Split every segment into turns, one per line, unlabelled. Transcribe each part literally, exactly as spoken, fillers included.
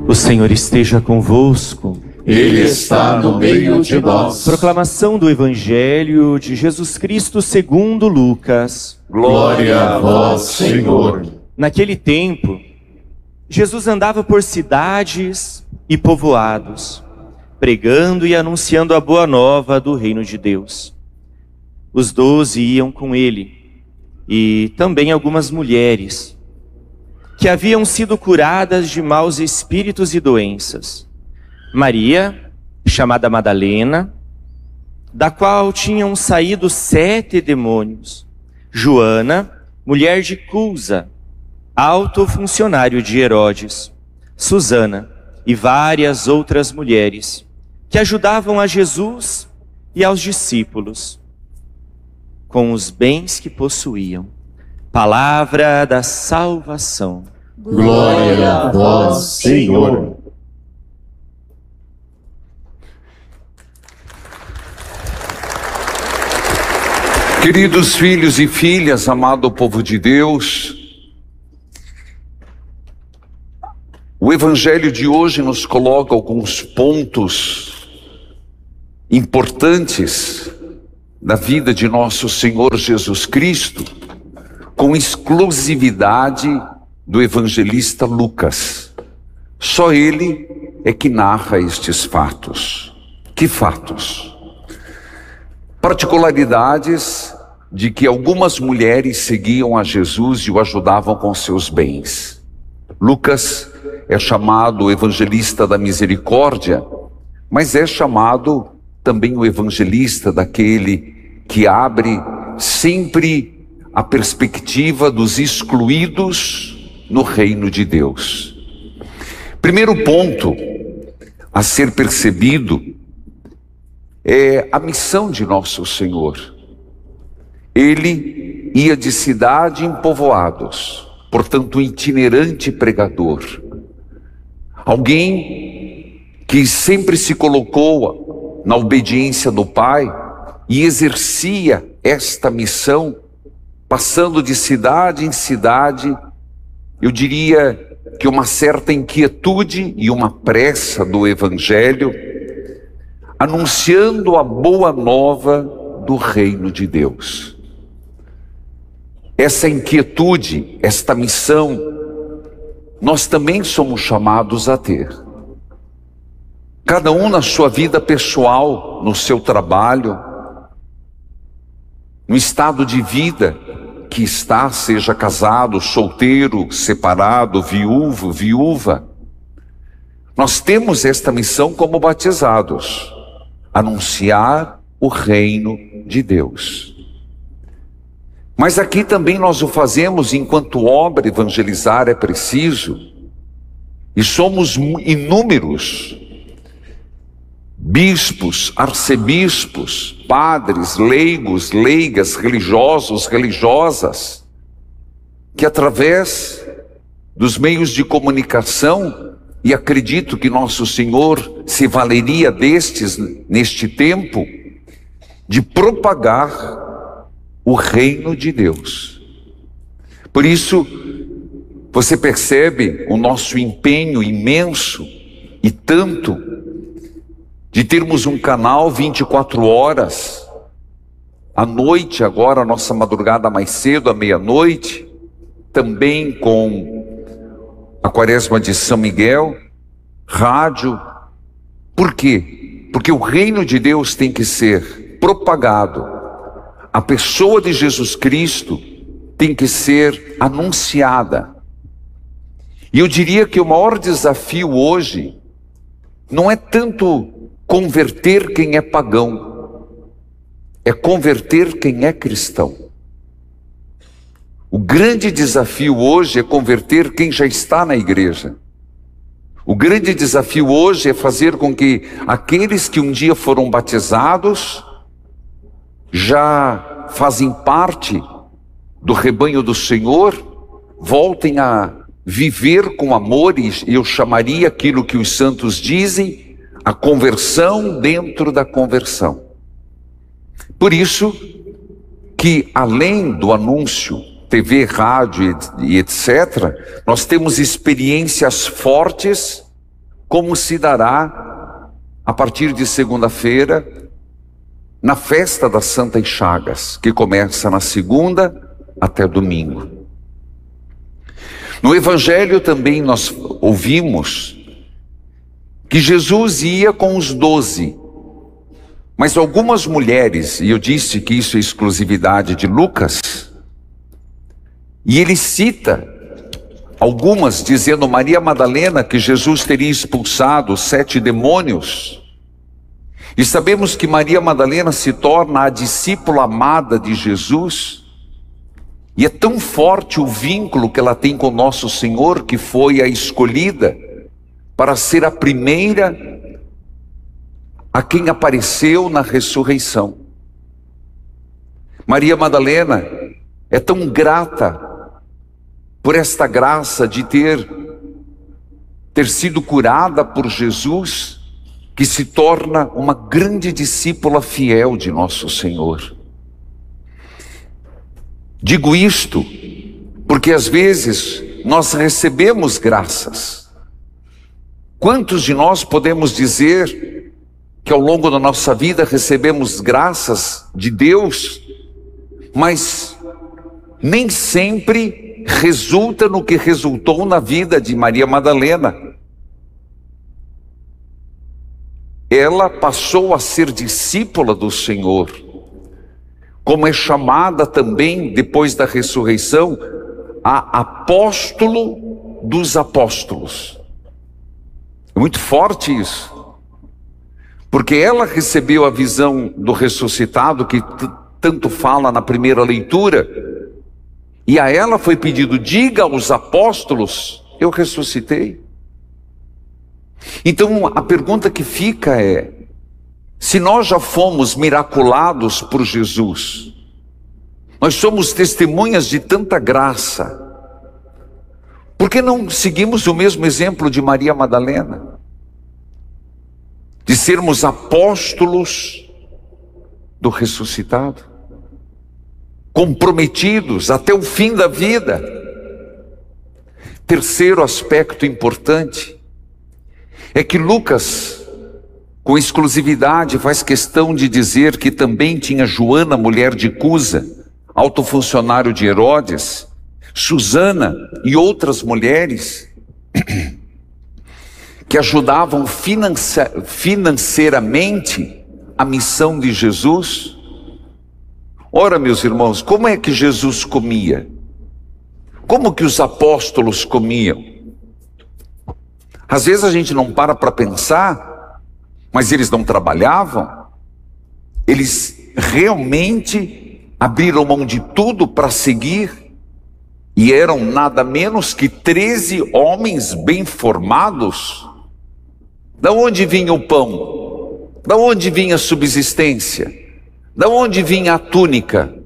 O Senhor esteja convosco.
Ele está no meio de nós.
Proclamação do Evangelho de Jesus Cristo segundo Lucas.
Glória a vós, Senhor.
Naquele tempo, Jesus andava por cidades e povoados, pregando e anunciando a boa nova do reino de Deus. Os doze iam com ele, e também algumas mulheres, que haviam sido curadas de maus espíritos e doenças. Maria, chamada Madalena, da qual tinham saído sete demônios. Joana, mulher de Cusa, alto funcionário de Herodes. Susana e várias outras mulheres, que ajudavam a Jesus e aos discípulos com os bens que possuíam. Palavra da salvação.
Glória a vós, Senhor.
Queridos filhos e filhas, amado povo de Deus, o Evangelho de hoje nos coloca alguns pontos importantes da vida de nosso Senhor Jesus Cristo, com exclusividade do evangelista Lucas. Só ele é que narra estes fatos. Que fatos? Particularidades de que algumas mulheres seguiam a Jesus e o ajudavam com seus bens. Lucas é chamado o evangelista da misericórdia, mas é chamado também o evangelista daquele que abre sempre a perspectiva dos excluídos no reino de Deus. Primeiro ponto a ser percebido é a missão de nosso Senhor. Ele ia de cidade em povoados, portanto itinerante pregador. Alguém que sempre se colocou na obediência do Pai e exercia esta missão, passando de cidade em cidade. Eu diria que uma certa inquietude e uma pressa do Evangelho, anunciando a boa nova do reino de Deus. Essa inquietude, esta missão, nós também somos chamados a ter. Cada um na sua vida pessoal, no seu trabalho, no estado de vida que está, seja casado, solteiro, separado, viúvo, viúva. Nós temos esta missão como batizados, anunciar o reino de Deus. Mas aqui também nós o fazemos enquanto obra evangelizar é preciso, e somos inúmeros, bispos, arcebispos, padres, leigos, leigas, religiosos, religiosas, que através dos meios de comunicação, e acredito que nosso Senhor se valeria destes neste tempo, de propagar o reino de Deus. Por isso, você percebe o nosso empenho imenso e tanto de termos um canal vinte e quatro horas, à noite agora, a nossa madrugada mais cedo, à meia-noite, também com a Quaresma de São Miguel, rádio. Por quê? Porque o reino de Deus tem que ser propagado. A pessoa de Jesus Cristo tem que ser anunciada. E eu diria que o maior desafio hoje não é tanto converter quem é pagão, é converter quem é cristão. O grande desafio hoje é converter quem já está na igreja. O grande desafio hoje é fazer com que aqueles que um dia foram batizados, já fazem parte do rebanho do Senhor, voltem a viver com amor, e eu chamaria aquilo que os santos dizem, a conversão dentro da conversão. Por isso que, além do anúncio, T V, rádio e etcétera, nós temos experiências fortes como se dará a partir de segunda-feira, na festa das Santas Chagas, que começa na segunda até domingo. No Evangelho também nós ouvimos que Jesus ia com os doze, mas algumas mulheres, e eu disse que isso é exclusividade de Lucas, e ele cita algumas dizendo Maria Madalena que Jesus teria expulsado sete demônios. E sabemos que Maria Madalena se torna a discípula amada de Jesus. E é tão forte o vínculo que ela tem com nosso Senhor, que foi a escolhida para ser a primeira a quem apareceu na ressurreição. Maria Madalena é tão grata por esta graça de ter, ter sido curada por Jesus, que se torna uma grande discípula fiel de nosso Senhor. Digo isto porque às vezes nós recebemos graças. Quantos de nós podemos dizer que ao longo da nossa vida recebemos graças de Deus, mas nem sempre resulta no que resultou na vida de Maria Madalena? Ela passou a ser discípula do Senhor, como é chamada também, depois da ressurreição, a apóstolo dos apóstolos. É muito forte isso, porque ela recebeu a visão do ressuscitado, que tanto fala na primeira leitura, e a ela foi pedido, diga aos apóstolos, eu ressuscitei. Então a pergunta que fica é, se nós já fomos miraculados por Jesus, nós somos testemunhas de tanta graça, por que não seguimos o mesmo exemplo de Maria Madalena? De sermos apóstolos do ressuscitado, comprometidos até o fim da vida. Terceiro aspecto importante é que Lucas, com exclusividade, faz questão de dizer que também tinha Joana, mulher de Cusa, alto funcionário de Herodes, Susana e outras mulheres que ajudavam financi- financeiramente a missão de Jesus. Ora, meus irmãos, como é que Jesus comia? Como que os apóstolos comiam? Às vezes a gente não para para pensar, mas eles não trabalhavam, eles realmente abriram mão de tudo para seguir, e eram nada menos que treze homens bem formados. Da onde vinha o pão? Da onde vinha a subsistência? Da onde vinha a túnica?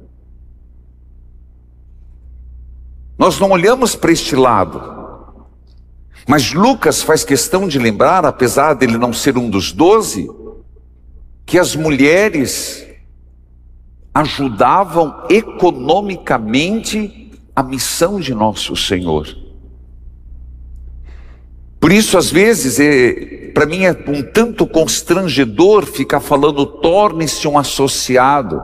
Nós não olhamos para este lado. Mas Lucas faz questão de lembrar, apesar dele não ser um dos doze, que as mulheres ajudavam economicamente a missão de nosso Senhor. Por isso, às vezes, é, para mim é um tanto constrangedor ficar falando, torne-se um associado,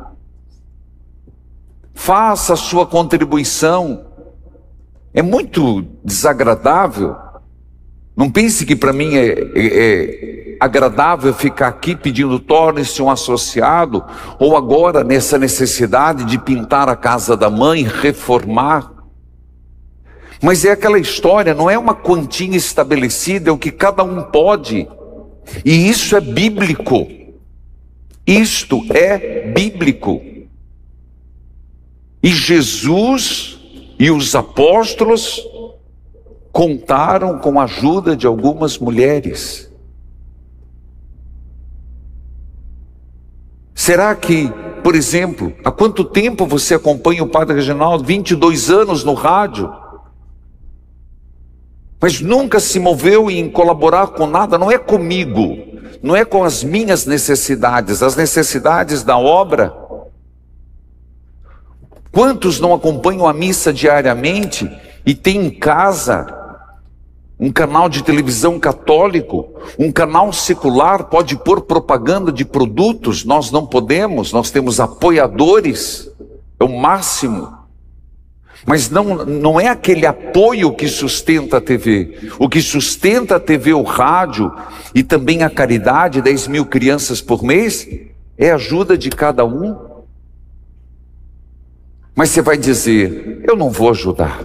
faça a sua contribuição. É muito desagradável. Não pense que para mim é, é, é agradável ficar aqui pedindo torne-se um associado, ou agora nessa necessidade de pintar a casa da mãe, reformar. Mas é aquela história, não é uma quantia estabelecida, é o que cada um pode. E isso é bíblico. Isto é bíblico. E Jesus e os apóstolos contaram com a ajuda de algumas mulheres. Será que, por exemplo, há quanto tempo você acompanha o Padre Reginaldo? vinte e dois anos no rádio. Mas nunca se moveu em colaborar com nada, não é comigo, não é com as minhas necessidades, as necessidades da obra. Quantos não acompanham a missa diariamente e tem em casa Um canal de televisão católico, um canal secular pode pôr propaganda de produtos, nós não podemos, nós temos apoiadores, é o máximo. Mas não, não é aquele apoio que sustenta a T V. O que sustenta a T V, o rádio e também a caridade, dez mil crianças por mês, é a ajuda de cada um. Mas você vai dizer, eu não vou ajudar.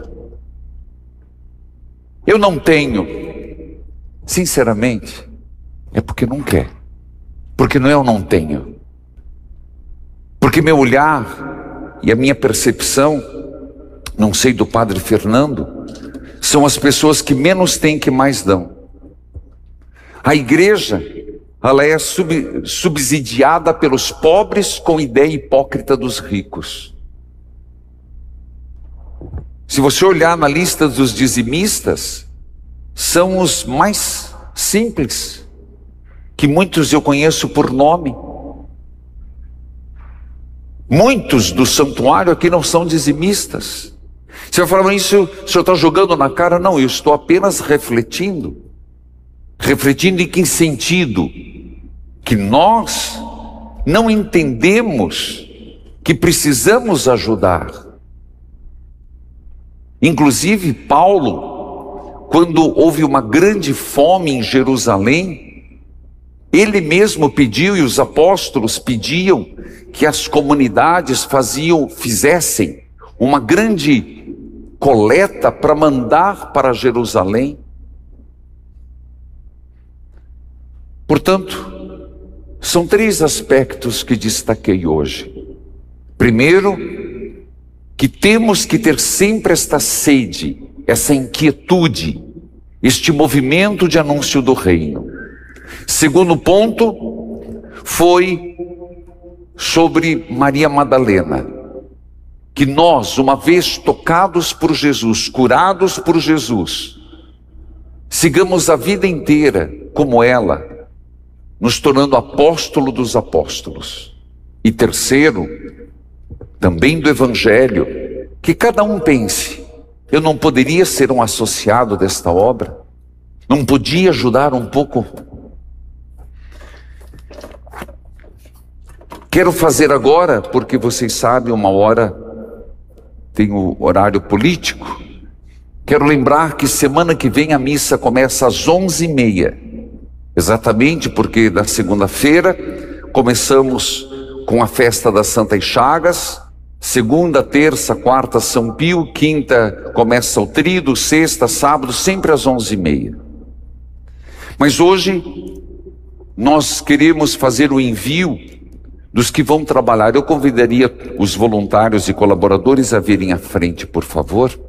Eu não tenho. Sinceramente, é porque não quer. Porque não é eu não tenho. Porque meu olhar e a minha percepção, não sei do Padre Fernando, são as pessoas que menos têm que mais dão. A igreja, ela é sub, subsidiada pelos pobres com ideia hipócrita dos ricos. Se você olhar na lista dos dizimistas, são os mais simples, que muitos eu conheço por nome. Muitos do santuário aqui não são dizimistas. Você vai falar, mas isso o senhor está jogando na cara? Não, eu estou apenas refletindo. Refletindo em que sentido? Que nós não entendemos que precisamos ajudar. Inclusive Paulo, quando houve uma grande fome em Jerusalém, ele mesmo pediu e os apóstolos pediam que as comunidades faziam, fizessem uma grande coleta para mandar para Jerusalém. Portanto, são três aspectos que destaquei hoje. Primeiro, que temos que ter sempre esta sede, essa inquietude, este movimento de anúncio do reino. Segundo ponto, foi sobre Maria Madalena, que nós, uma vez tocados por Jesus, curados por Jesus, sigamos a vida inteira como ela, nos tornando apóstolo dos apóstolos. E terceiro, também do Evangelho, que cada um pense, eu não poderia ser um associado desta obra? Não podia ajudar um pouco? Quero fazer agora, porque vocês sabem, uma hora tem o horário político. Quero lembrar que semana que vem a missa começa às onze e meia. Exatamente porque na segunda-feira começamos com a festa das Santas Chagas. Segunda, terça, quarta, São Pio. Quinta começa o tríduo. Sexta, sábado, sempre às onze e meia. Mas hoje nós queremos fazer o envio dos que vão trabalhar. Eu convidaria os voluntários e colaboradores a virem à frente, por favor.